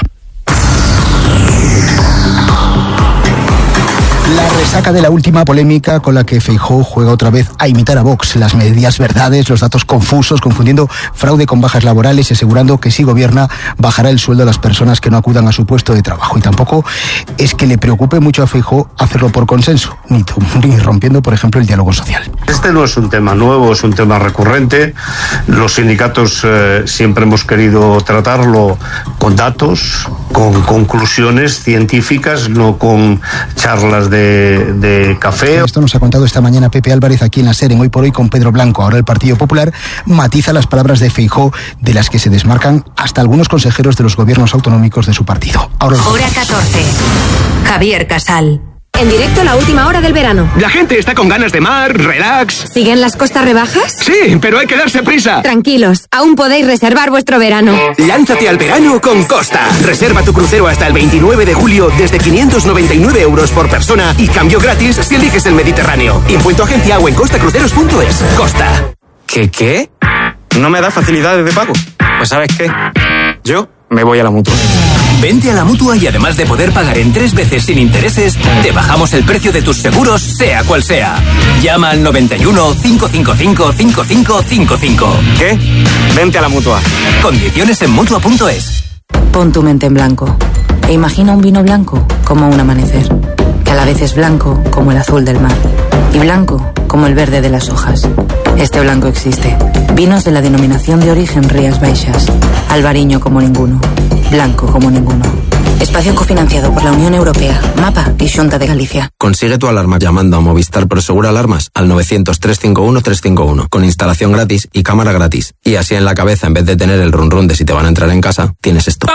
La resaca de la última polémica con la que Feijóo juega otra vez a imitar a Vox, las medias verdades, los datos confusos, confundiendo fraude con bajas laborales y asegurando que si gobierna bajará el sueldo a las personas que no acudan a su puesto de trabajo. Y tampoco es que le preocupe mucho a Feijóo hacerlo por consenso, ni, ni rompiendo, por ejemplo, el diálogo social. Este no es un tema nuevo, es un tema recurrente. Los sindicatos eh, siempre hemos querido tratarlo con datos, con conclusiones científicas, no con charlas de De, de café. Esto nos ha contado esta mañana Pepe Álvarez aquí en la SER, en Hoy por Hoy con Pedro Blanco. Ahora el Partido Popular matiza las palabras de Feijóo, de las que se desmarcan hasta algunos consejeros de los gobiernos autonómicos de su partido. Ahora Hora catorce. Javier Casal. En directo la última hora del verano. La gente está con ganas de mar, relax. ¿Siguen las costas rebajas? Sí, pero hay que darse prisa. Tranquilos, aún podéis reservar vuestro verano. Lánzate al verano con Costa. Reserva tu crucero hasta el veintinueve de julio desde quinientos noventa y nueve euros por persona y cambio gratis si eliges el Mediterráneo. Impuesto agencia o en costacruceros punto es. Costa. ¿Qué qué? ¿No me da facilidades de pago? Pues ¿sabes qué? Yo me voy a la Mutua. Vente a la Mutua y además de poder pagar en tres veces sin intereses, te bajamos el precio de tus seguros, sea cual sea. Llama al noventa y uno, cinco cinco cinco, cinco cinco cinco cinco. ¿Qué? Vente a la Mutua. Condiciones en Mutua punto es. Pon tu mente en blanco e imagina un vino blanco como un amanecer, que a la vez es blanco como el azul del mar y blanco como el verde de las hojas. Este blanco existe. Vinos de la denominación de origen Rías Baixas. Albariño como ninguno. Blanco como ninguno. Espacio cofinanciado por la Unión Europea, MAPA y Xunta de Galicia. Consigue tu alarma llamando a Movistar Prosegur Alarmas al novecientos, trescientos cincuenta y uno, trescientos cincuenta y uno, con instalación gratis y cámara gratis. Y así en la cabeza, en vez de tener el run run de si te van a entrar en casa, tienes esto.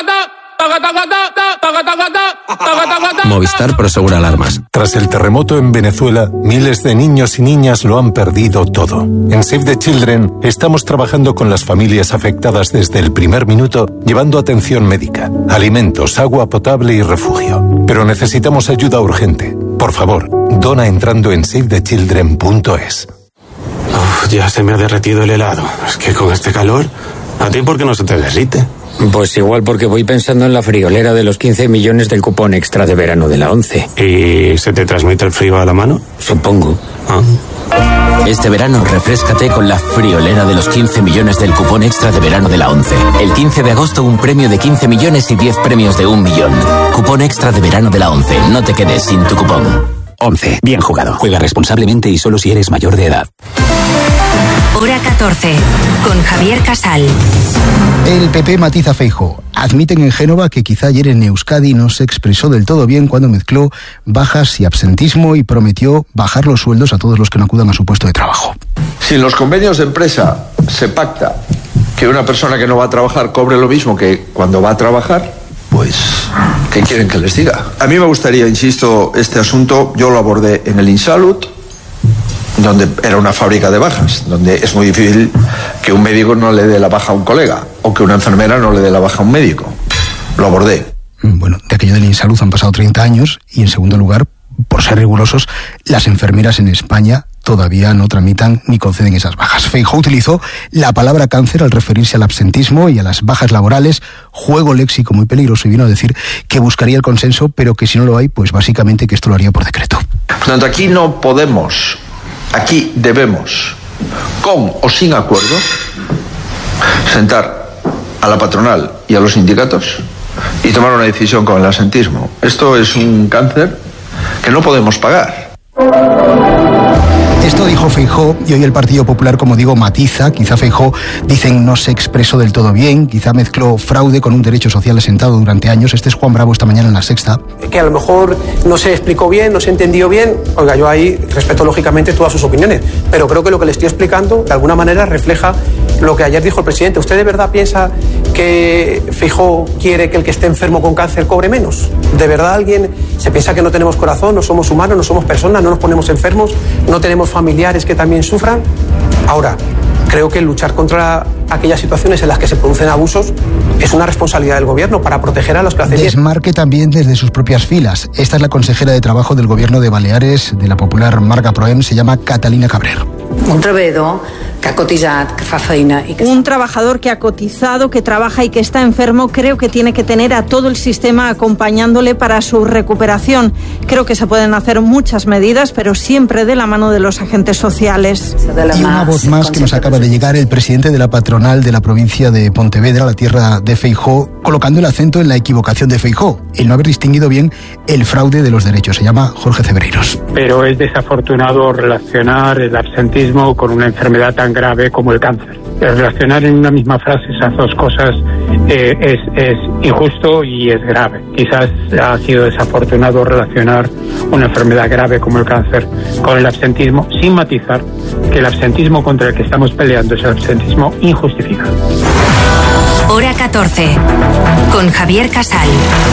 Movistar Prosegur Alarmas. Tras el terremoto en Venezuela, miles de niños y niñas lo han perdido todo. En Save the Children estamos trabajando con las familias afectadas desde el primer minuto, llevando atención médica, alimentos, agua potable y refugio. Pero necesitamos ayuda urgente. Por favor, dona entrando en save the children punto es. Uf, ya se me ha derretido el helado. Es que con este calor, ¿a ti por qué no se te derrite? Pues igual porque voy pensando en la friolera de los quince millones del cupón extra de verano de la ONCE. ¿Y se te transmite el frío a la mano? Supongo. Ah. Este verano refréscate con la friolera de los quince millones del cupón extra de verano de la ONCE. El quince de agosto un premio de quince millones y diez premios de un millón. Cupón extra de verano de la ONCE. No te quedes sin tu cupón. ONCE. Bien jugado. Juega responsablemente y solo si eres mayor de edad. Hora catorce, con Javier Casal. El P P matiza a Feijóo. Admiten en Génova que quizá ayer en Euskadi no se expresó del todo bien cuando mezcló bajas y absentismo y prometió bajar los sueldos a todos los que no acudan a su puesto de trabajo. Si en los convenios de empresa se pacta que una persona que no va a trabajar cobre lo mismo que cuando va a trabajar, pues, ¿qué quieren que les diga? A mí me gustaría, insisto, este asunto yo lo abordé en el Insalud, donde era una fábrica de bajas, donde es muy difícil que un médico no le dé la baja a un colega o que una enfermera no le dé la baja a un médico. Lo abordé. Bueno, de aquello del Insalud han pasado treinta años y, en segundo lugar, por ser rigurosos, las enfermeras en España todavía no tramitan ni conceden esas bajas. Feijóo utilizó la palabra cáncer al referirse al absentismo y a las bajas laborales, juego léxico muy peligroso, y vino a decir que buscaría el consenso, pero que si no lo hay, pues básicamente que esto lo haría por decreto. Por tanto, aquí no podemos, aquí debemos, con o sin acuerdo, sentar a la patronal y a los sindicatos y tomar una decisión con el absentismo. Esto es un cáncer que no podemos pagar. Esto dijo Feijóo y hoy el Partido Popular, como digo, matiza. Quizá Feijóo, dicen, no se expresó del todo bien, quizá mezcló fraude con un derecho social asentado durante años. Este es Juan Bravo esta mañana en La Sexta. Que a lo mejor no se explicó bien, no se entendió bien. Oiga, yo ahí respeto lógicamente todas sus opiniones, pero creo que lo que le estoy explicando de alguna manera refleja lo que ayer dijo el presidente. ¿Usted de verdad piensa que Feijóo quiere que el que esté enfermo con cáncer cobre menos? ¿De verdad alguien se piensa que no tenemos corazón, no somos humanos, no somos personas, no nos ponemos enfermos, no tenemos familiares que también sufran? Ahora, creo que luchar contra aquellas situaciones en las que se producen abusos es una responsabilidad del gobierno para proteger a los que hacen bien. Desmarque también desde sus propias filas. Esta es la consejera de Trabajo del Gobierno de Baleares, de la popular Marga Proem, se llama Catalina Cabrer. Un treballador que ha cotitzat, que fa feina y que... Un trabajador que ha cotizado, que trabaja y que está enfermo, creo que tiene que tener a todo el sistema acompañándole para su recuperación. Creo que se pueden hacer muchas medidas, pero siempre de la mano de los agentes sociales. Y una voz más que nos acaba de llegar, el presidente de la patronal de la provincia de Pontevedra, la tierra de Feijóo, colocando el acento en la equivocación de Feijóo, el no haber distinguido bien el fraude de los derechos. Se llama Jorge Cebreiros. Pero es desafortunado relacionar el absentismo con una enfermedad tan grave como el cáncer. Relacionar en una misma frase esas dos cosas eh, es, es injusto y es grave. Quizás ha sido desafortunado relacionar una enfermedad grave como el cáncer con el absentismo, sin matizar que el absentismo contra el que estamos peleando es el absentismo injustificado. Hora catorce, con Javier Casal.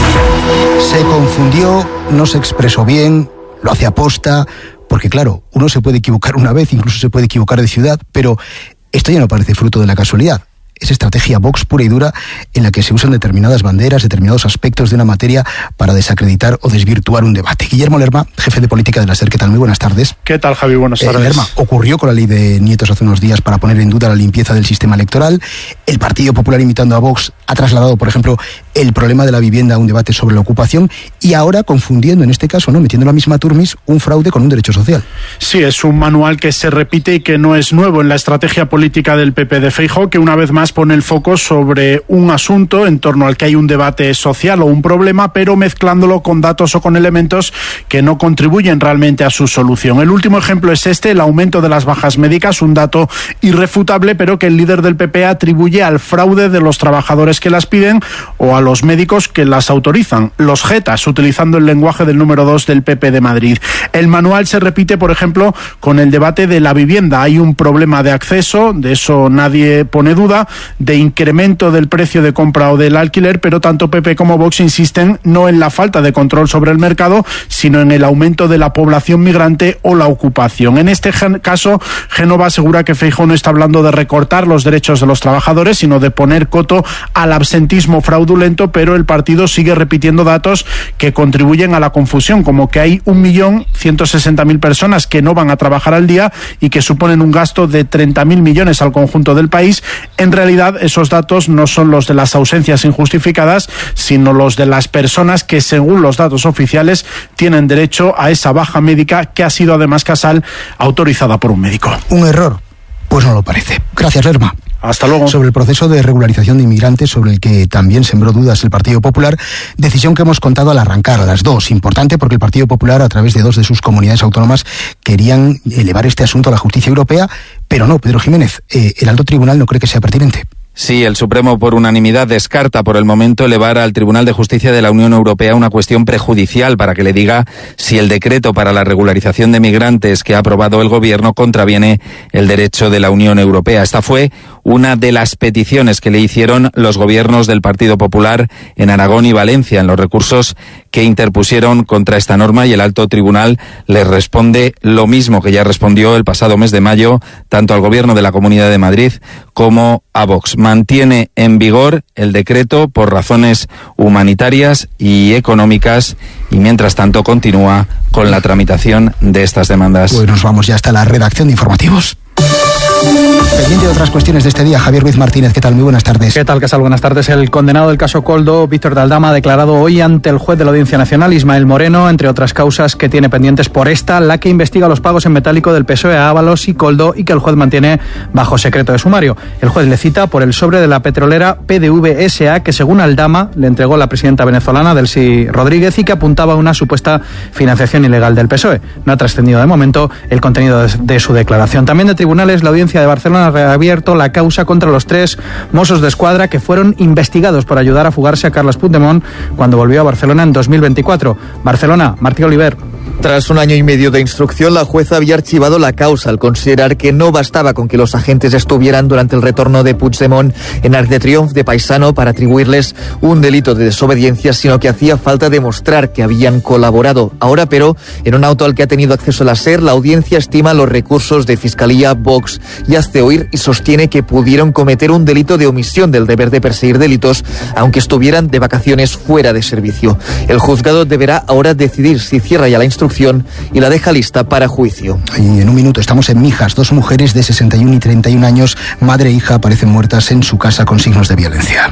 Se confundió, no se expresó bien, lo hace aposta, porque claro, uno se puede equivocar una vez, incluso se puede equivocar de ciudad, pero esto ya no parece fruto de la casualidad. Es estrategia Vox pura y dura en la que se usan determinadas banderas, determinados aspectos de una materia para desacreditar o desvirtuar un debate. Guillermo Lerma, jefe de política de la SER, ¿qué tal? Muy buenas tardes. ¿Qué tal, Javi? Buenas tardes. Eh, Lerma, ocurrió con la ley de Nietos hace unos días para poner en duda la limpieza del sistema electoral. El Partido Popular, imitando a Vox, ha trasladado, por ejemplo, el problema de la vivienda a un debate sobre la ocupación y ahora confundiendo, en este caso, no metiendo la misma turmis, un fraude con un derecho social. Sí, es un manual que se repite y que no es nuevo en la estrategia política del P P de Feijóo, que una vez más pone el foco sobre un asunto en torno al que hay un debate social o un problema, pero mezclándolo con datos o con elementos que no contribuyen realmente a su solución. El último ejemplo es este, el aumento de las bajas médicas, un dato irrefutable, pero que el líder del P P atribuye al fraude de los trabajadores personas que las piden o a los médicos que las autorizan, los jetas, utilizando el lenguaje del número dos del P P de Madrid. El manual se repite, por ejemplo, con el debate de la vivienda. Hay un problema de acceso, de eso nadie pone duda, de incremento del precio de compra o del alquiler, pero tanto P P como Vox insisten no en la falta de control sobre el mercado, sino en el aumento de la población migrante o la ocupación. En este caso, Génova asegura que Feijóo no está hablando de recortar los derechos de los trabajadores, sino de poner coto al absentismo fraudulento, pero el partido sigue repitiendo datos que contribuyen a la confusión, como que hay un millón ciento sesenta mil personas que no van a trabajar al día y que suponen un gasto de treinta mil millones al conjunto del país. En realidad, esos datos no son los de las ausencias injustificadas, sino los de las personas que, según los datos oficiales, tienen derecho a esa baja médica que ha sido además Casal autorizada por un médico. ¿Un error? Pues no lo parece. Gracias, Lerma. Hasta luego. Sobre el proceso de regularización de inmigrantes, sobre el que también sembró dudas el Partido Popular, decisión que hemos contado al arrancar, a las dos. Importante porque el Partido Popular, a través de dos de sus comunidades autónomas, querían elevar este asunto a la justicia europea, pero no, Pedro Jiménez, eh, el alto tribunal no cree que sea pertinente. Sí, el Supremo por unanimidad descarta por el momento elevar al Tribunal de Justicia de la Unión Europea una cuestión prejudicial para que le diga si el decreto para la regularización de migrantes que ha aprobado el Gobierno contraviene el derecho de la Unión Europea. Esta fue una de las peticiones que le hicieron los gobiernos del Partido Popular en Aragón y Valencia en los recursos que interpusieron contra esta norma, y el alto tribunal les responde lo mismo que ya respondió el pasado mes de mayo tanto al Gobierno de la Comunidad de Madrid como a Vox. Mantiene en vigor el decreto por razones humanitarias y económicas y mientras tanto continúa con la tramitación de estas demandas. Pues nos vamos ya hasta la redacción de informativos. Pendiente de otras cuestiones de este día, Javier Ruiz Martínez, ¿qué tal? Muy buenas tardes. ¿Qué tal, Casal? Buenas tardes. El condenado del caso Koldo, Víctor de Aldama, ha declarado hoy ante el juez de la Audiencia Nacional, Ismael Moreno, entre otras causas que tiene pendientes por esta, la que investiga los pagos en metálico del P S O E a Ábalos y Koldo y que el juez mantiene bajo secreto de sumario. El juez le cita por el sobre de la petrolera P D V S A que, según Aldama, le entregó la presidenta venezolana Delcy Rodríguez y que apuntaba a una supuesta financiación ilegal del P S O E. No ha trascendido de momento el contenido de, de su declaración. También de tribunales, la Audiencia de Barcelona ha reabierto la causa contra los tres Mossos d'Esquadra que fueron investigados por ayudar a fugarse a Carles Puigdemont cuando volvió a Barcelona en dos mil veinticuatro. Barcelona, Martí Oliver. Tras un año y medio de instrucción, la jueza había archivado la causa al considerar que no bastaba con que los agentes estuvieran durante el retorno de Puigdemont en Arc de Triunf de Paisano para atribuirles un delito de desobediencia, sino que hacía falta demostrar que habían colaborado. Ahora, pero, en un auto al que ha tenido acceso la SER, la audiencia estima los recursos de Fiscalía, Vox y Hazte Oír y sostiene que pudieron cometer un delito de omisión del deber de perseguir delitos, aunque estuvieran de vacaciones fuera de servicio. El juzgado deberá ahora decidir si cierra ya la instrucción y la deja lista para juicio. Y en un minuto estamos en Mijas. Dos mujeres de sesenta y uno y treinta y un años, madre e hija, aparecen muertas en su casa con signos de violencia.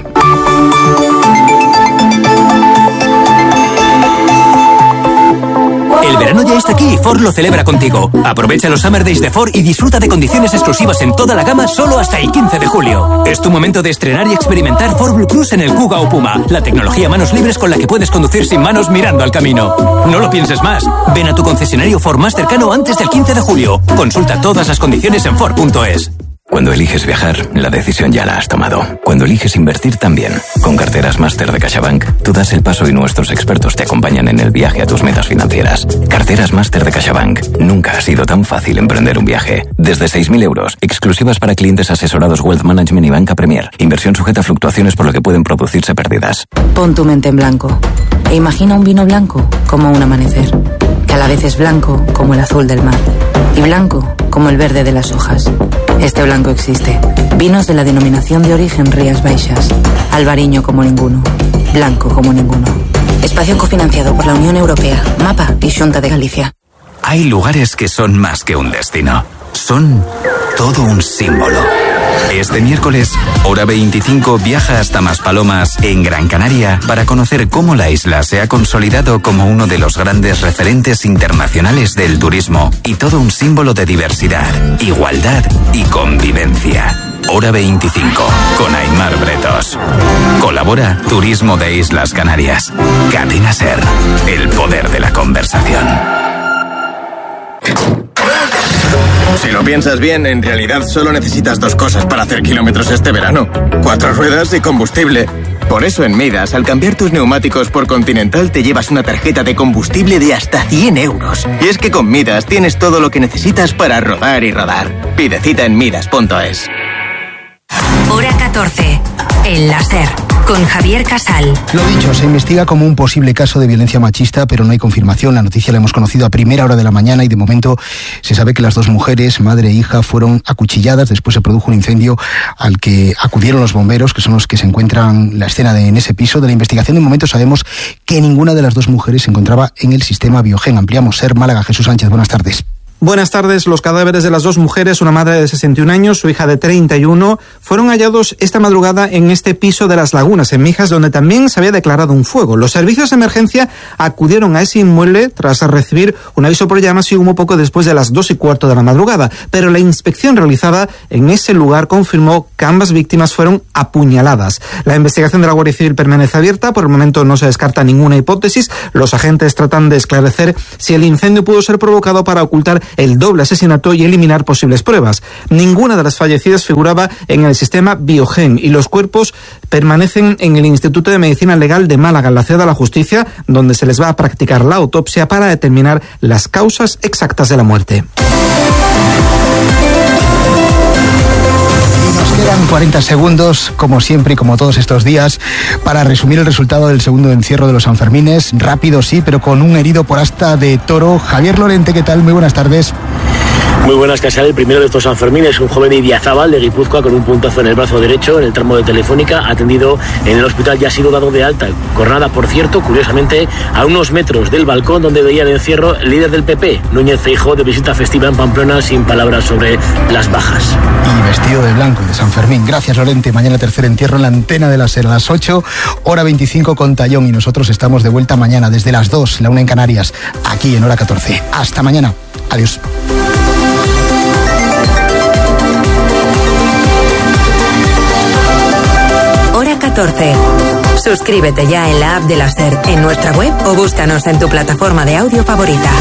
El verano ya está aquí y Ford lo celebra contigo. Aprovecha los Summer Days de Ford y disfruta de condiciones exclusivas en toda la gama solo hasta el quince de julio. Es tu momento de estrenar y experimentar Ford Blue Cruise en el Kuga o Puma, la tecnología manos libres con la que puedes conducir sin manos mirando al camino. No lo pienses más. Ven a tu concesionario Ford más cercano antes del quince de julio. Consulta todas las condiciones en Ford punto es. Cuando eliges viajar, la decisión ya la has tomado. Cuando eliges invertir también. Con Carteras Máster de CaixaBank, tú das el paso y nuestros expertos te acompañan en el viaje a tus metas financieras. Carteras Máster de CaixaBank. Nunca ha sido tan fácil emprender un viaje. Desde seis mil euros, exclusivas para clientes asesorados Wealth Management y Banca Premier. Inversión sujeta a fluctuaciones por lo que pueden producirse pérdidas. Pon tu mente en blanco e imagina un vino blanco como un amanecer, que a la vez es blanco como el azul del mar y blanco como el verde de las hojas. Este blanco existe. Vinos de la denominación de origen Rías Baixas. Albariño como ninguno. Blanco como ninguno. Espacio cofinanciado por la Unión Europea, MAPA y Xunta de Galicia. Hay lugares que son más que un destino. Son todo un símbolo. Este miércoles, Hora veinticinco viaja hasta Maspalomas, en Gran Canaria, para conocer cómo la isla se ha consolidado como uno de los grandes referentes internacionales del turismo y todo un símbolo de diversidad, igualdad y convivencia. Hora veinticinco, con Aimar Bretos. Colabora Turismo de Islas Canarias. Cadena SER, el poder de la conversación. Si lo piensas bien, en realidad solo necesitas dos cosas para hacer kilómetros este verano. Cuatro ruedas y combustible. Por eso en Midas, al cambiar tus neumáticos por Continental, te llevas una tarjeta de combustible de hasta cien euros. Y es que con Midas tienes todo lo que necesitas para rodar y rodar. Pide cita en midas punto es. Hora catorce. El láser. Con Javier Casal. Lo dicho, se investiga como un posible caso de violencia machista, pero no hay confirmación. La noticia la hemos conocido a primera hora de la mañana y de momento se sabe que las dos mujeres, madre e hija, fueron acuchilladas. Después se produjo un incendio al que acudieron los bomberos, que son los que se encuentran en la escena de, en ese piso. De la investigación de momento sabemos que ninguna de las dos mujeres se encontraba en el sistema Biogen. Ampliamos. Ser Málaga. Jesús Sánchez, buenas tardes. Buenas tardes. Los cadáveres de las dos mujeres, una madre de sesenta y un años, su hija de treinta y uno, fueron hallados esta madrugada en este piso de Las Lagunas, en Mijas, donde también se había declarado un fuego. Los servicios de emergencia acudieron a ese inmueble tras recibir un aviso por llamas y humo poco después de las dos y cuarto de la madrugada. Pero la inspección realizada en ese lugar confirmó que ambas víctimas fueron apuñaladas. La investigación de la Guardia Civil permanece abierta. Por el momento no se descarta ninguna hipótesis. Los agentes tratan de esclarecer si el incendio pudo ser provocado para ocultar el doble asesinato y eliminar posibles pruebas. Ninguna de las fallecidas figuraba en el sistema Biogen y los cuerpos permanecen en el Instituto de Medicina Legal de Málaga, en la sede de la Justicia, donde se les va a practicar la autopsia para determinar las causas exactas de la muerte. Quedan cuarenta segundos, como siempre y como todos estos días, para resumir el resultado del segundo encierro de los Sanfermines. Rápido, sí, pero con un herido por asta de toro. Javier Lorente, ¿qué tal? Muy buenas tardes. Muy buenas, Casal. El primero de estos Sanfermines, un joven de Idiazábal, de Guipúzcoa, con un puntazo en el brazo derecho, en el tramo de Telefónica, atendido en el hospital, ya ha sido dado de alta. Jornada, por cierto, curiosamente, a unos metros del balcón donde veía el encierro el líder del P P, Núñez Feijóo, de visita festiva en Pamplona, sin palabras sobre las bajas. Y vestido de blanco y de San Fermín. Gracias, Lorente. Mañana tercer entierro en la antena de la SER a las ocho, hora veinticinco con Tallón, y nosotros estamos de vuelta mañana desde las dos, la una en Canarias, aquí en hora catorce. Hasta mañana. Adiós. Hora catorce. Suscríbete ya en la app de la SER, en nuestra web o búscanos en tu plataforma de audio favorita.